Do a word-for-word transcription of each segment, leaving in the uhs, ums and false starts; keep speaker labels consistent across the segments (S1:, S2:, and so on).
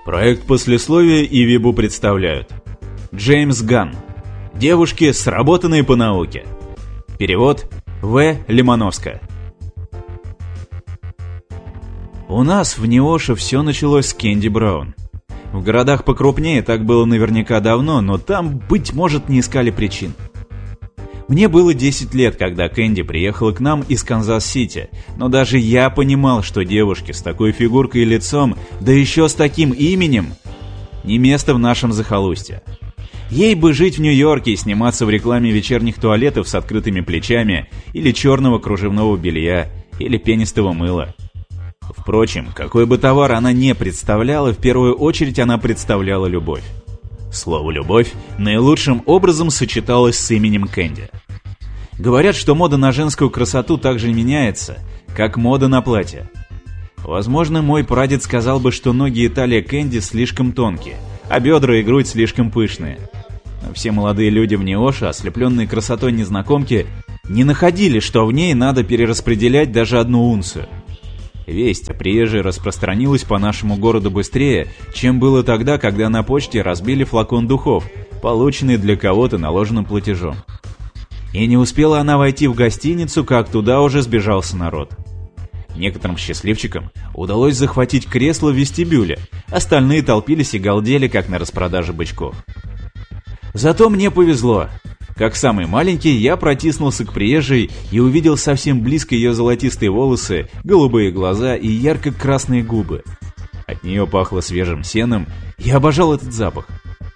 S1: Проект послесловия и Вибу представляют. Джеймс Ганн. Девушки, сработанные по науке. Перевод В. Лимановская. У нас в Неоше все началось с Кэнди Браун. В городах покрупнее так было наверняка давно, но там, быть может, не искали причин. Мне было десять лет, когда Кэнди приехала к нам из Канзас-Сити, но даже я понимал, что девушке с такой фигуркой и лицом, да еще с таким именем, не место в нашем захолустье. Ей бы жить в Нью-Йорке и сниматься в рекламе вечерних туалетов с открытыми плечами, или черного кружевного белья, или пенистого мыла. Впрочем, какой бы товар она не представляла, в первую очередь она представляла любовь. Слово «любовь» наилучшим образом сочеталось с именем Кэнди. Говорят, что мода на женскую красоту также меняется, как мода на платье. Возможно, мой прадед сказал бы, что ноги и талия Кэнди слишком тонкие, а бедра и грудь слишком пышные. Но все молодые люди в Неоше, ослепленные красотой незнакомки, не находили, что в ней надо перераспределять даже одну унцию. Весть о приезжей распространилась по нашему городу быстрее, чем было тогда, когда на почте разбили флакон духов, полученный для кого-то наложенным платежом. И не успела она войти в гостиницу, как туда уже сбежался народ. Некоторым счастливчикам удалось захватить кресло в вестибюле, остальные толпились и галдели, как на распродаже бычков. Зато мне повезло. Как самый маленький, я протиснулся к приезжей и увидел совсем близко ее золотистые волосы, голубые глаза и ярко-красные губы. От нее пахло свежим сеном, я обожал этот запах.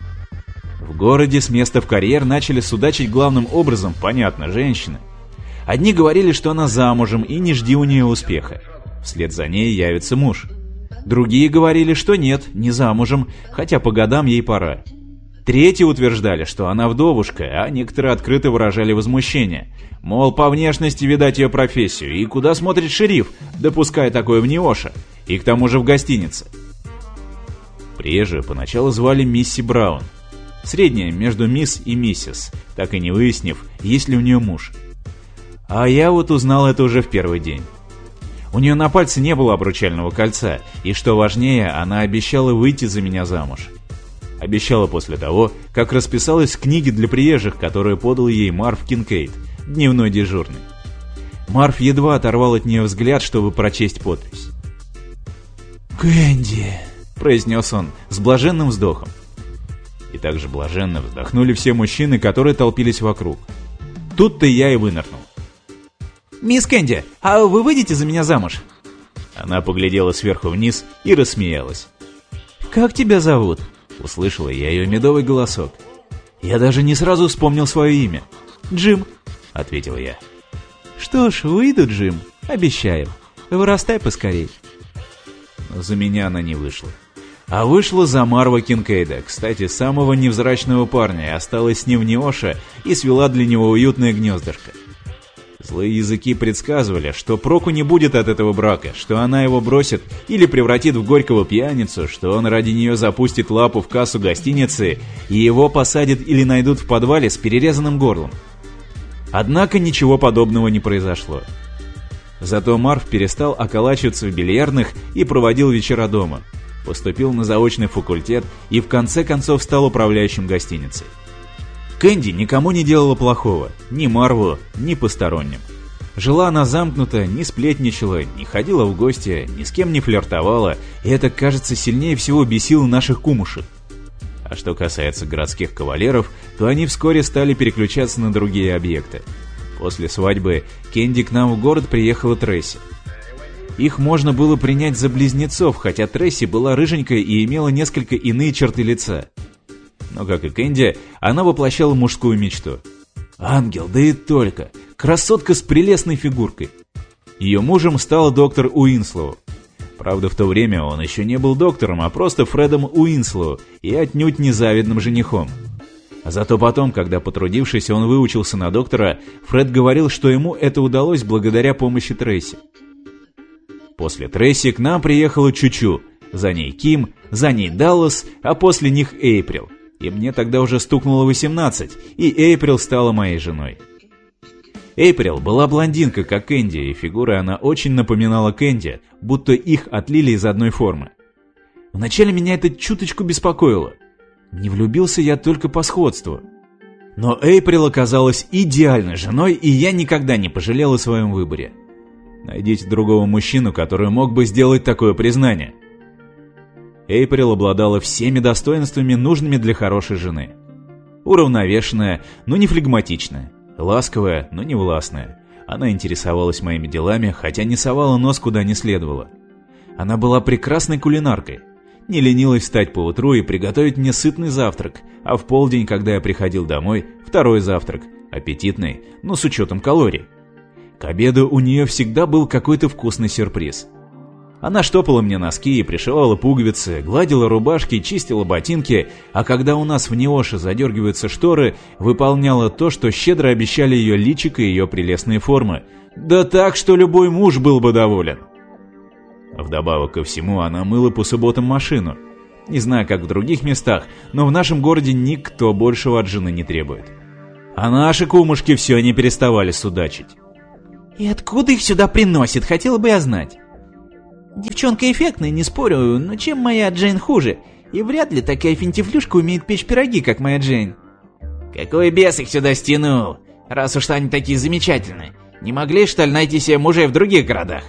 S1: В городе с места в карьер начали судачить главным образом, понятно, женщины. Одни говорили, что она замужем и не жди у нее успеха. Вслед за ней явится муж. Другие говорили, что нет, не замужем, хотя по годам ей пора. Третьи утверждали, что она вдовушка, а некоторые открыто выражали возмущение. Мол, по внешности видать ее профессию, и куда смотрит шериф, допуская такое в Неоше, и к тому же в гостинице. Приезжую поначалу звали Мисси Браун. Средняя между мисс и миссис, так и не выяснив, есть ли у нее муж. А я вот узнал это уже в первый день. У нее на пальце не было обручального кольца, и что важнее, она обещала выйти за меня замуж. Обещала после того, как расписалась в книге для приезжих, которую подал ей Марв Кинкейд, дневной дежурный. Марв едва оторвал от нее взгляд, чтобы прочесть подпись. «Кэнди», — произнес он с блаженным вздохом. И также блаженно вздохнули все мужчины, которые толпились вокруг. Тут-то я и вынырнул. «Мисс Кэнди, а вы выйдете за меня замуж?» Она поглядела сверху вниз и рассмеялась. «Как тебя зовут?» Услышала я ее медовый голосок. Я даже не сразу вспомнил свое имя. «Джим», — ответил я. «Что ж, выйду, Джим, обещаю. Вырастай поскорей». Но за меня она не вышла. А вышла за Марва Кинкейда, кстати, самого невзрачного парня, и осталась с ним в Неоше и свела для него уютное гнездышко. Злые языки предсказывали, что проку не будет от этого брака, что она его бросит или превратит в горького пьяницу, что он ради нее запустит лапу в кассу гостиницы и его посадят или найдут в подвале с перерезанным горлом. Однако ничего подобного не произошло. Зато Марв перестал околачиваться в бильярдных и проводил вечера дома, поступил на заочный факультет и в конце концов стал управляющим гостиницей. Кэнди никому не делала плохого, ни Марву, ни посторонним. Жила она замкнуто, не сплетничала, не ходила в гости, ни с кем не флиртовала, и это, кажется, сильнее всего бесило наших кумушек. А что касается городских кавалеров, то они вскоре стали переключаться на другие объекты. После свадьбы Кэнди к нам в город приехала Тресси. Их можно было принять за близнецов, хотя Тресси была рыженькой и имела несколько иные черты лица. Но, как и Кэнди, она воплощала мужскую мечту. Ангел, да и только. Красотка с прелестной фигуркой. Ее мужем стал доктор Уинслоу. Правда, в то время он еще не был доктором, а просто Фредом Уинслоу и отнюдь не завидным женихом. Зато потом, когда потрудившись, он выучился на доктора, Фред говорил, что ему это удалось благодаря помощи Тресси. После Тресси к нам приехала Чучу, за ней Ким, за ней Даллас, а после них Эйприл. И мне тогда уже стукнуло восемнадцать, и Эйприл стала моей женой. Эйприл была блондинка, как Кэнди, и фигурой она очень напоминала Кэнди, будто их отлили из одной формы. Вначале меня это чуточку беспокоило. Не влюбился я только по сходству. Но Эйприл оказалась идеальной женой, и я никогда не пожалел о своем выборе. Найдите другого мужчину, который мог бы сделать такое признание. Эйприл обладала всеми достоинствами, нужными для хорошей жены. Уравновешенная, но не флегматичная. Ласковая, но не властная. Она интересовалась моими делами, хотя не совала нос куда не следовало. Она была прекрасной кулинаркой. Не ленилась встать поутру и приготовить мне сытный завтрак, а в полдень, когда я приходил домой, второй завтрак, аппетитный, но с учетом калорий. К обеду у нее всегда был какой-то вкусный сюрприз. Она штопала мне носки и пришивала пуговицы, гладила рубашки, чистила ботинки, а когда у нас в Неоше задергиваются шторы, выполняла то, что щедро обещали ее личико и ее прелестные формы. Да так, что любой муж был бы доволен. Вдобавок ко всему, она мыла по субботам машину. Не знаю, как в других местах, но в нашем городе никто большего от жены не требует. А наши кумушки все не переставали судачить.
S2: И откуда их сюда приносит, хотела бы я знать. Девчонка эффектная, не спорю, но чем моя Джейн хуже? И вряд ли такая финтифлюшка умеет печь пироги, как моя Джейн. Какой бес их сюда стянул, раз уж они такие замечательные. Не могли, что ли, найти себе мужей в других городах?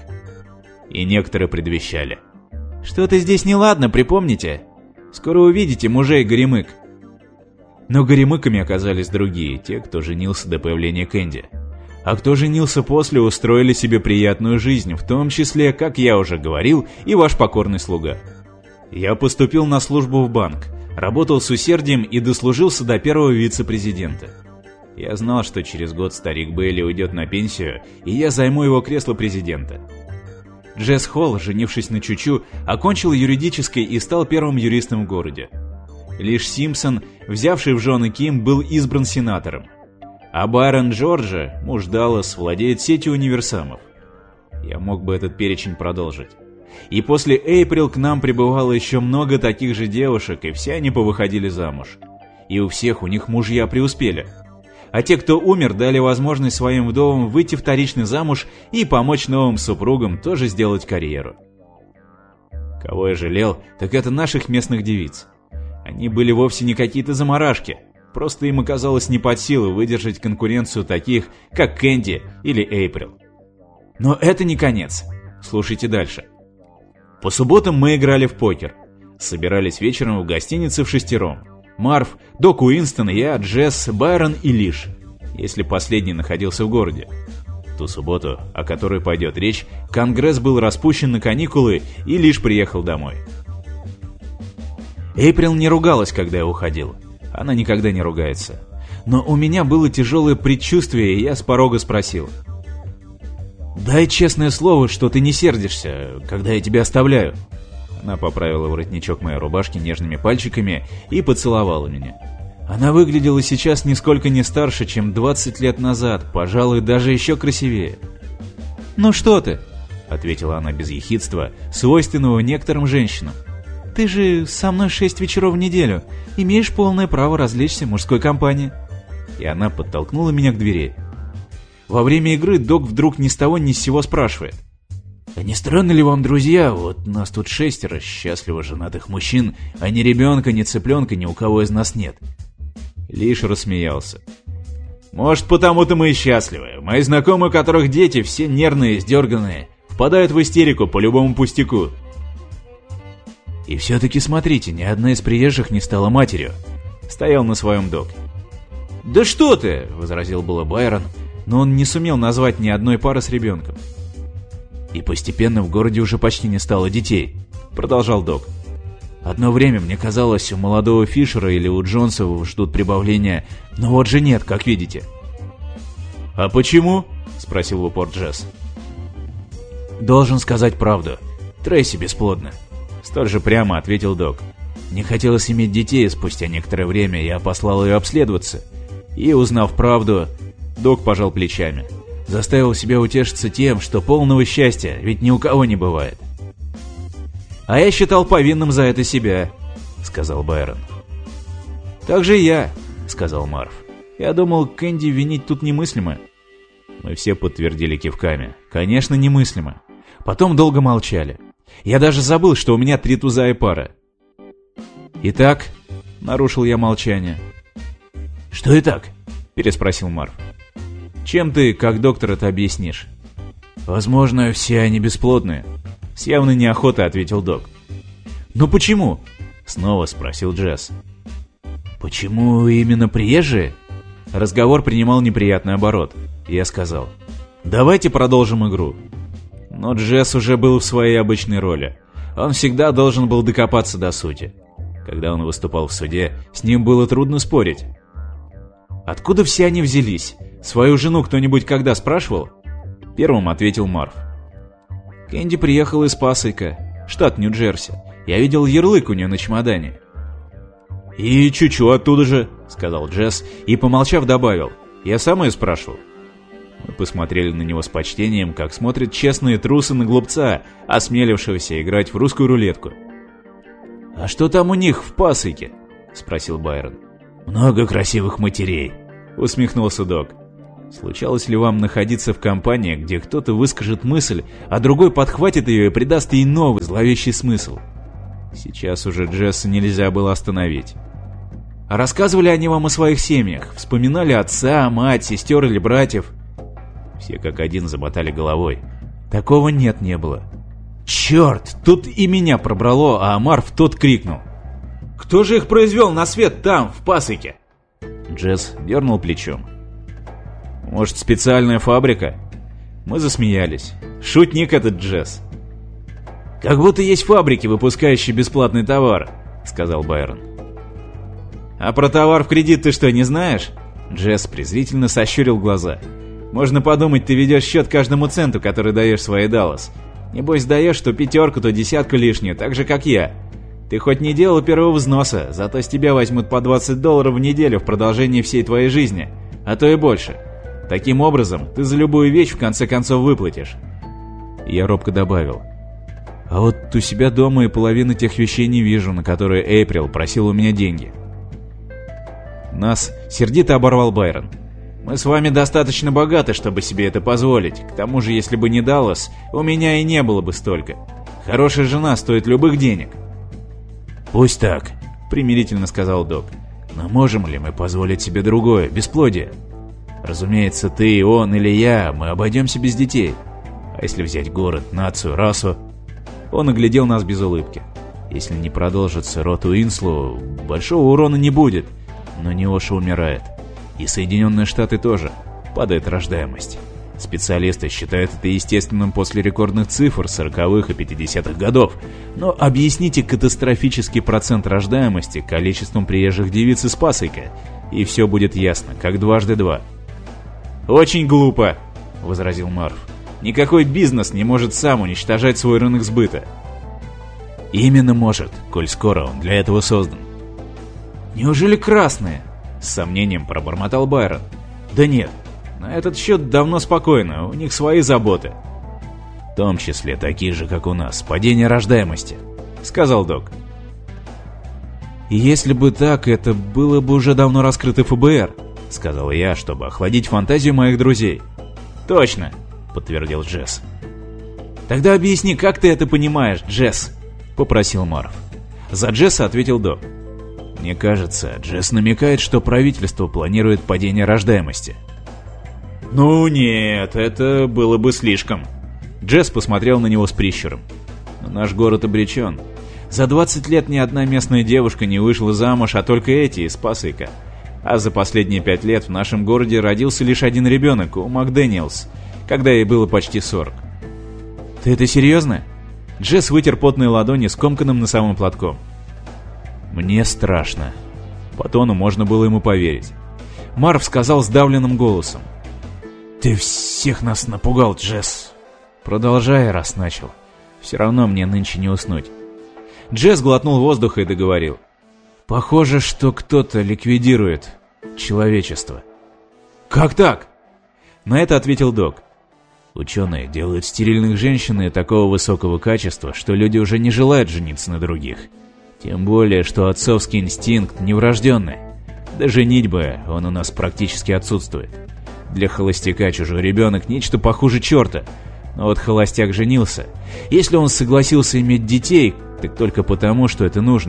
S1: И некоторые предвещали. Что-то здесь неладно, припомните? Скоро увидите мужей горемык. Но горемыками оказались другие, те, кто женился до появления Кэнди. А кто женился после, устроили себе приятную жизнь, в том числе, как я уже говорил, и ваш покорный слуга. Я поступил на службу в банк, работал с усердием и дослужился до первого вице-президента. Я знал, что через год старик Бейли уйдет на пенсию, и я займу его кресло президента. Джесс Холл, женившись на Чучу, окончил юридический и стал первым юристом в городе. Лишь Симпсон, взявший в жены Ким, был избран сенатором. А Байрон Джорджа, муж Даллас, владеет сетью универсамов. Я мог бы этот перечень продолжить. И после Эйприл к нам прибывало еще много таких же девушек, и все они повыходили замуж. И у всех у них мужья преуспели. А те, кто умер, дали возможность своим вдовам выйти вторично замуж и помочь новым супругам тоже сделать карьеру. Кого я жалел, так это наших местных девиц. Они были вовсе не какие-то заморашки. Просто им оказалось не под силу выдержать конкуренцию таких, как Кэнди или Эйприл. Но это не конец. Слушайте дальше. По субботам мы играли в покер. Собирались вечером в гостинице в шестером. Марв, Док Уинстон, я, Джесс, Байрон и Лиш, если последний находился в городе. В ту субботу, о которой пойдет речь, Конгресс был распущен на каникулы, и Лиш приехал домой. Эйприл не ругалась, когда я уходил. Она никогда не ругается. Но у меня было тяжелое предчувствие, и я с порога спросил. «Дай честное слово, что ты не сердишься, когда я тебя оставляю». Она поправила воротничок моей рубашки нежными пальчиками и поцеловала меня. Она выглядела сейчас нисколько не старше, чем двадцать лет назад, пожалуй, даже еще красивее. «Ну что ты?» — ответила она без ехидства, свойственного некоторым женщинам. «Ты же со мной шесть вечеров в неделю, имеешь полное право развлечься в мужской компании». И она подтолкнула меня к двери. Во время игры Док вдруг ни с того ни с сего спрашивает. «А не странно ли вам, друзья, вот нас тут шестеро счастливо женатых мужчин, а ни ребенка, ни цыпленка ни у кого из нас нет?» Лиш рассмеялся. «Может, потому-то мы и счастливы. Мои знакомые, у которых дети, все нервные, сдерганные, впадают в истерику по любому пустяку». «И все-таки смотрите, ни одна из приезжих не стала матерью», — стоял на своем Док. «Да что ты!» — возразил было Байрон, но он не сумел назвать ни одной пары с ребенком. «И постепенно в городе уже почти не стало детей», — продолжал Док. «Одно время мне казалось, у молодого Фишера или у Джонсов ждут прибавления, но вот же нет, как видите». «А почему?» — спросил в упор Джесс. «Должен сказать правду. Трейси бесплодна», — столь же прямо ответил Док. «Не хотелось иметь детей, и спустя некоторое время я послал ее обследоваться. И, узнав правду, Док пожал плечами. Заставил себя утешиться тем, что полного счастья ведь ни у кого не бывает». «А я считал повинным за это себя», — сказал Байрон. «Так же и я», — сказал Марв. «Я думал, Кэнди винить тут немыслимо». Мы все подтвердили кивками. «Конечно, немыслимо». Потом долго молчали. Я даже забыл, что у меня три туза и пара. «Итак?» — нарушил я молчание.
S2: «Что и так?»
S1: — переспросил Марв. «Чем ты, как доктор, это объяснишь?» «Возможно, все они бесплодные», — с явной неохотой ответил док.
S2: «Но почему?»
S1: — снова спросил Джесс.
S2: «Почему именно приезжие?»
S1: Разговор принимал неприятный оборот. Я сказал: «Давайте продолжим игру». Но Джесс уже был в своей обычной роли. Он всегда должен был докопаться до сути. Когда он выступал в суде, с ним было трудно спорить. «Откуда все они взялись? Свою жену кто-нибудь когда спрашивал?» Первым ответил Марв. «Кэнди приехала из Пасейка, штат Нью-Джерси. Я видел ярлык у нее на чемодане». «И Чучу оттуда же», — сказал Джесс и, помолчав, добавил: «Я сам ее спрашивал». Мы посмотрели на него с почтением, как смотрят честные трусы на глупца, осмелившегося играть в русскую рулетку. «А что там у них в Пасейке?» — спросил Байрон.
S2: «Много красивых матерей»,
S1: — усмехнулся док. «Случалось ли вам находиться в компании, где кто-то выскажет мысль, а другой подхватит ее и придаст ей новый зловещий смысл?» Сейчас уже Джесса нельзя было остановить. «А рассказывали они вам о своих семьях? Вспоминали отца, мать, сестер или братьев?» Все как один замотали головой. «Такого нет, не было». «Черт, тут и меня пробрало, а Марв тот крикнул: «Кто же их произвел на свет там, в Пасейке?» Джесс дернул плечом. «Может, специальная фабрика?» Мы засмеялись. Шутник этот Джесс. «Как будто есть фабрики, выпускающие бесплатный товар», — сказал Байрон. «А про товар в кредит ты что, не знаешь?» Джесс презрительно сощурил глаза. «Можно подумать, ты ведешь счет каждому центу, который даешь своей Даллас. Небось, даешь то пятерку, то десятку лишнюю, так же, как я. Ты хоть не делал первого взноса, зато с тебя возьмут по двадцать долларов в неделю в продолжении всей твоей жизни, а то и больше. Таким образом, ты за любую вещь в конце концов выплатишь». Я робко добавил: «А вот у себя дома и половины тех вещей не вижу, на которые Эйприл просил у меня деньги». Нас сердито оборвал Байрон. «Мы с вами достаточно богаты, чтобы себе это позволить. К тому же, если бы не Даллас, у меня и не было бы столько. Хорошая жена стоит любых денег».
S2: «Пусть так»,
S1: — примирительно сказал док.
S2: «Но можем ли мы позволить себе другое, бесплодие? Разумеется, ты, он или я, мы обойдемся без детей. А если взять город, нацию, расу?»
S1: Он оглядел нас без улыбки.
S2: «Если не продолжится род Уинслоу, большого урона не будет, но Неоша умирает. И Соединенные Штаты тоже. Падает рождаемость. Специалисты считают это естественным после рекордных цифр сороковых и пятидесятых годов. Но объясните катастрофический процент рождаемости количеством приезжих девиц из Пасейка, и все будет ясно, как дважды два».
S1: «Очень глупо», — возразил Марв. «Никакой бизнес не может сам уничтожать свой рынок сбыта».
S2: «Именно может, коль скоро он для этого создан».
S1: «Неужели красные?» — с сомнением пробормотал Байрон. «Да нет, на этот счет давно спокойно, у них свои заботы».
S2: «В том числе такие же, как у нас, падение рождаемости», — сказал док.
S1: «И если бы так, это было бы уже давно раскрыто эф бэ эр», — сказал я, чтобы охладить фантазию моих друзей. «Точно», — подтвердил Джесс. «Тогда объясни, как ты это понимаешь, Джесс?» — попросил Марв. За Джесса ответил док.
S2: «Мне кажется, Джесс намекает, что правительство планирует падение рождаемости».
S1: «Ну нет, это было бы слишком». Джесс посмотрел на него с прищуром. «Но наш город обречен. За двадцать лет ни одна местная девушка не вышла замуж, а только эти из Пасейка. А за последние пять лет в нашем городе родился лишь один ребенок, у МакДэниелс, когда ей было почти сорок». «Ты это серьезно?» Джесс вытер потные ладони скомканным носовым платком.
S2: «Мне страшно».
S1: По тону можно было ему поверить. Марв сказал сдавленным голосом:
S2: «Ты всех нас напугал, Джесс».
S1: «Продолжай, раз начал. Все равно мне нынче не уснуть». Джесс глотнул воздуха и договорил: «Похоже, что кто-то ликвидирует человечество». «Как так?» На это ответил док.
S2: «Ученые делают стерильных женщин и такого высокого качества, что люди уже не желают жениться на других. Тем более, что отцовский инстинкт неврожденный. До женитьбы он у нас практически отсутствует. Для холостяка чужой ребенок нечто похуже черта. Но вот холостяк женился. Если он согласился иметь детей, так только потому, что это нужно.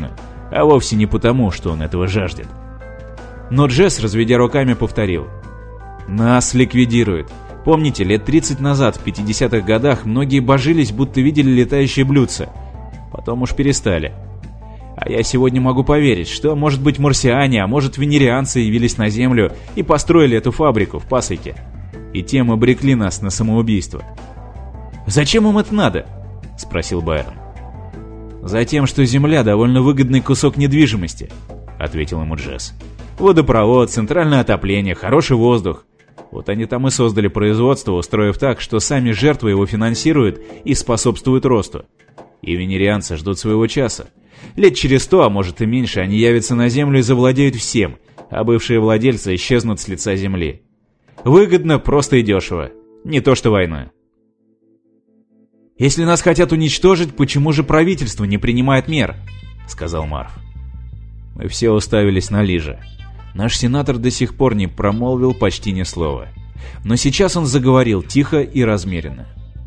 S1: а вовсе не потому, что он этого жаждет. Но Джесс, разведя руками, повторил: «Нас ликвидируют. Помните, лет тридцать назад, в пятидесятых годах, многие божились, будто видели летающие блюдца. Потом уж перестали. А я сегодня могу поверить, что, может быть, марсиане, а может, венерианцы явились на Землю и построили эту фабрику в Пасеке. И тем обрекли нас на самоубийство». «Зачем им это надо?» — спросил Байрон. «Затем, что Земля довольно выгодный кусок недвижимости», — ответил ему Джесс. «Водопровод, центральное отопление, хороший воздух. Вот они там и создали производство, устроив так, что сами жертвы его финансируют и способствуют росту. И венерианцы ждут своего часа. Лет через сто, а может и меньше, они явятся на Землю и завладеют всем, а бывшие владельцы исчезнут с лица Земли. Выгодно, просто и дешево. Не то что война». «Если нас хотят уничтожить, почему же правительство не принимает мер?» — сказал Марв. Мы все уставились на Лижа. Наш сенатор до сих пор не промолвил почти ни слова. Но сейчас он заговорил тихо и размеренно.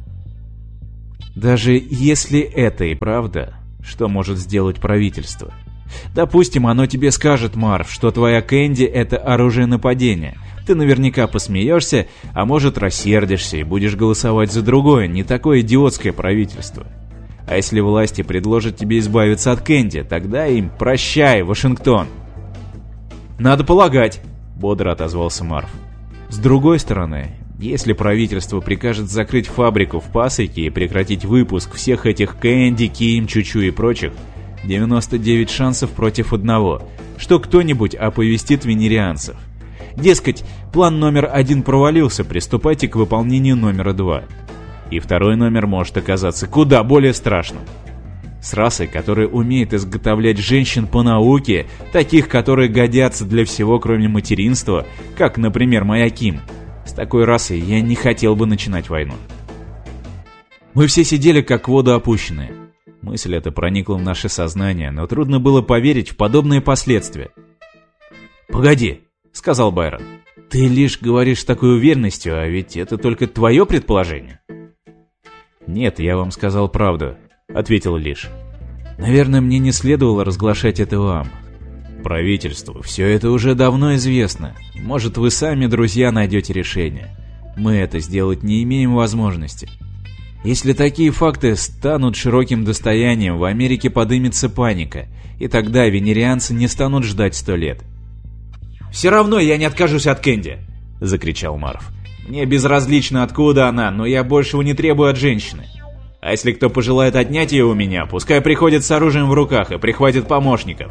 S1: «Даже если это и правда, что может сделать правительство? Допустим, оно тебе скажет, Марв, что твоя Кэнди — это оружие нападения. Ты наверняка посмеешься, а может рассердишься и будешь голосовать за другое, не такое идиотское правительство. А если власти предложат тебе избавиться от Кэнди, тогда им прощай, Вашингтон». «Надо полагать», — бодро отозвался Марв. «С другой стороны, если правительство прикажет закрыть фабрику в Пасеке и прекратить выпуск всех этих Кэнди, Ким, Чучу и прочих, девяносто девять шансов против одного, что кто-нибудь оповестит венерианцев. Дескать, план номер один провалился, приступайте к выполнению номера два. И второй номер может оказаться куда более страшным. С расой, которая умеет изготовлять женщин по науке, таких, которые годятся для всего, кроме материнства, как, например, моя Ким. С такой расой я не хотел бы начинать войну». Мы все сидели как в воду опущенные. Мысль эта проникла в наше сознание, но трудно было поверить в подобные последствия. «Погоди», — сказал Байрон. «Ты лишь говоришь с такой уверенностью, а ведь это только твое предположение». «Нет, я вам сказал правду», — ответил Лиш. «Наверное, мне не следовало разглашать это вам. Правительству все это уже давно известно. Может, вы сами, друзья, найдете решение. Мы это сделать не имеем возможности. Если такие факты станут широким достоянием, в Америке подымется паника, и тогда венерианцы не станут ждать сто лет». «Все равно я не откажусь от Кэнди!» — закричал Марв. «Мне безразлично, откуда она, но я большего не требую от женщины. А если кто пожелает отнять ее у меня, пускай приходит с оружием в руках и прихватит помощников».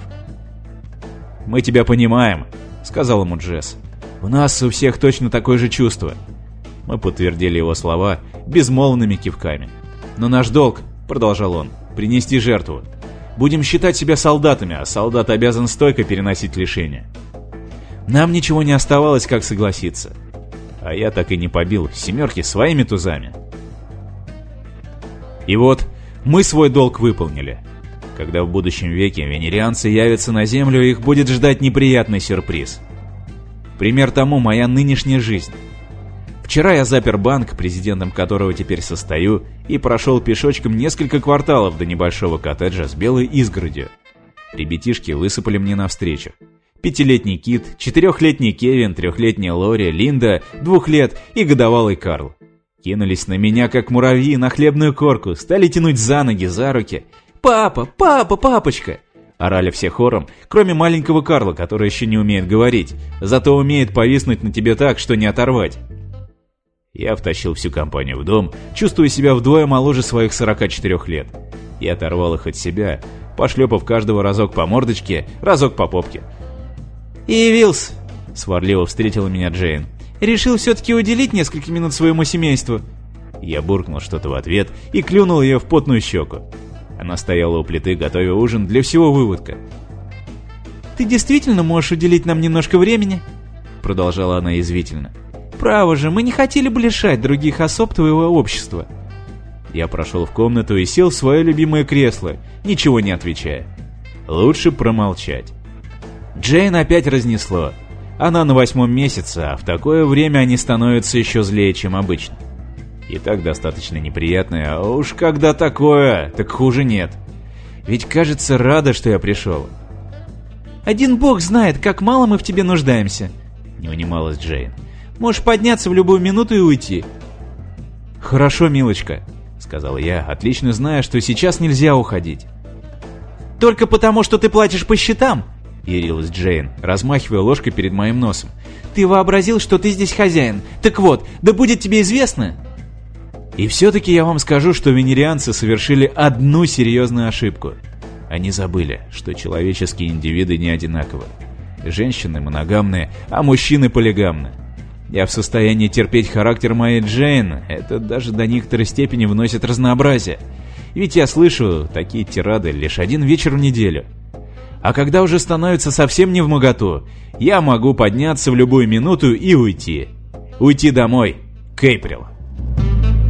S1: «Мы тебя понимаем», — сказал ему Джесс. «У нас у всех точно такое же чувство». Мы подтвердили его слова безмолвными кивками. «Но наш долг, — продолжал он, — принести жертву. Будем считать себя солдатами, а солдат обязан стойко переносить лишения». Нам ничего не оставалось, как согласиться. А я так и не побил семерки своими тузами. И вот мы свой долг выполнили. Когда в будущем веке венерианцы явятся на Землю, их будет ждать неприятный сюрприз. Пример тому моя нынешняя жизнь. Вчера я запер банк, президентом которого теперь состою, и прошел пешочком несколько кварталов до небольшого коттеджа с белой изгородью. Ребятишки высыпали мне навстречу. Пятилетний Кит, четырехлетний Кевин, трехлетняя Лори, Линда, двух лет и годовалый Карл. Кинулись на меня, как муравьи, на хлебную корку, стали тянуть за ноги, за руки. «Папа! Папа! Папочка!» Орали все хором, кроме маленького Карла, который еще не умеет говорить, зато умеет повиснуть на тебе так, что не оторвать. Я втащил всю компанию в дом, чувствуя себя вдвое моложе своих сорока четырёх лет. И оторвал их от себя, пошлепав каждого разок по мордочке, разок по попке. «Явился!» — сварливо встретила меня Джейн. «Решил все-таки уделить несколько минут своему семейству». Я буркнул что-то в ответ и клюнул ее в потную щеку. Она стояла у плиты, готовя ужин для всего выводка. «Ты действительно можешь уделить нам немножко времени?» — продолжала она язвительно. «Право же, мы не хотели бы лишать других особ твоего общества». Я прошел в комнату и сел в свое любимое кресло, ничего не отвечая. Лучше промолчать. Джейн опять разнесло. Она на восьмом месяце, а в такое время они становятся еще злее, чем обычно. И так достаточно неприятное, а уж когда такое, так хуже нет. Ведь кажется, рада, что я пришел.
S2: Один бог знает, как мало мы в тебе нуждаемся», — не унималась Джейн. «Можешь подняться в любую минуту и уйти».
S1: «Хорошо, милочка», — сказал я, отлично зная, что сейчас нельзя уходить.
S2: «Только потому, что ты платишь по счетам», —
S1: ярилась Джейн, размахивая ложкой перед моим носом.
S2: «Ты вообразил, что ты здесь хозяин. Так вот, да будет тебе известно...»
S1: И все-таки я вам скажу, что венерианцы совершили одну серьезную ошибку. Они забыли, что человеческие индивиды не одинаковы. Женщины моногамные, а мужчины полигамны. Я в состоянии терпеть характер моей Джейн, это даже до некоторой степени вносит разнообразие. Ведь я слышу такие тирады лишь один вечер в неделю. А когда уже становится совсем невмоготу, я могу подняться в любую минуту и уйти. Уйти домой, к Эйприл.